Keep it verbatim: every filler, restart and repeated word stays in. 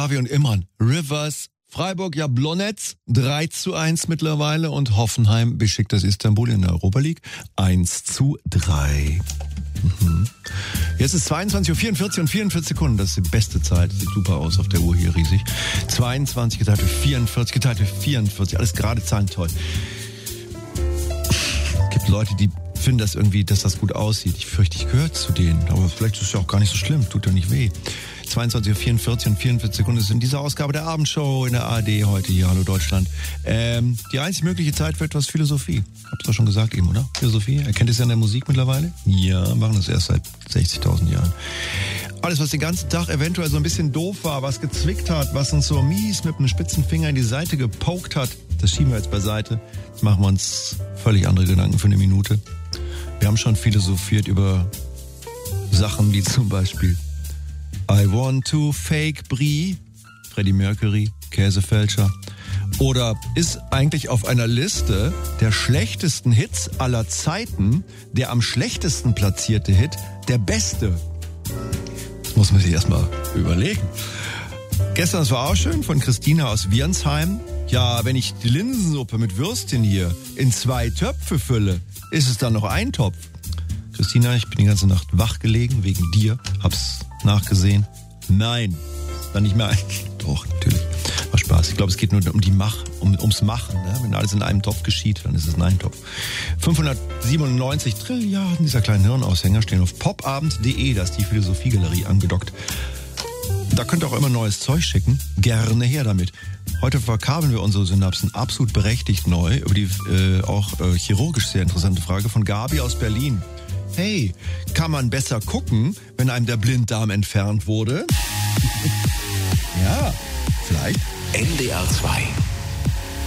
Gavi und Immern. Rivers. Freiburg, Jablonec, drei zu eins mittlerweile und Hoffenheim beschickt das Istanbul in der Europa League eins zu drei. Mhm. Jetzt ist zweiundzwanzig Uhr vierundvierzig und vierundvierzig Sekunden. Das ist die beste Zeit. Sieht super aus auf der Uhr hier, riesig. zweiundzwanzig geteilt durch vierundvierzig, geteilt durch vierundvierzig. Alles gerade Zahlen, toll. Es gibt Leute, die finden das irgendwie, dass das gut aussieht. Ich fürchte, ich gehöre zu denen. Aber vielleicht ist es ja auch gar nicht so schlimm. Tut ja nicht weh. zweiundzwanzig Uhr vierundvierzig und vierundvierzig Sekunden ist in dieser Ausgabe der Abendshow in der A R D heute hier. Hallo Deutschland. Ähm, die einzig mögliche Zeit für etwas Philosophie. Hab's doch schon gesagt eben, oder? Philosophie. Erkennt es ja in der Musik mittlerweile? Ja, machen das erst seit sechzigtausend Jahren. Alles, was den ganzen Tag eventuell so ein bisschen doof war, was gezwickt hat, was uns so mies mit einem spitzen Finger in die Seite gepokt hat, das schieben wir jetzt beiseite. Jetzt machen wir uns völlig andere Gedanken für eine Minute. Wir haben schon philosophiert über Sachen wie zum Beispiel I want to fake Brie, Freddie Mercury, Käsefälscher. Oder ist eigentlich auf einer Liste der schlechtesten Hits aller Zeiten der am schlechtesten platzierte Hit der beste? Das muss man sich erstmal überlegen. Gestern, das war auch schön, von Christina aus Wiernsheim. Ja, wenn ich die Linsensuppe mit Würstchen hier in zwei Töpfe fülle, ist es dann noch ein Topf? Christina, ich bin die ganze Nacht wach gelegen, wegen dir. Hab's nachgesehen. Nein, dann nicht mehr ein. Doch, natürlich. War Spaß. Ich glaube, es geht nur um die Mach, um, ums Machen. Ne? Wenn alles in einem Topf geschieht, dann ist es ein Eintopf. fünfhundertsiebenundneunzig Trilliarden dieser kleinen Hirnaushänger stehen auf popabend punkt de. Da ist die Philosophiegalerie angedockt. Da könnt ihr auch immer neues Zeug schicken. Gerne her damit. Heute verkabeln wir unsere Synapsen absolut berechtigt neu über die äh, auch äh, chirurgisch sehr interessante Frage von Gabi aus Berlin. Hey, kann man besser gucken, wenn einem der Blinddarm entfernt wurde? Ja, vielleicht. N D R zwei.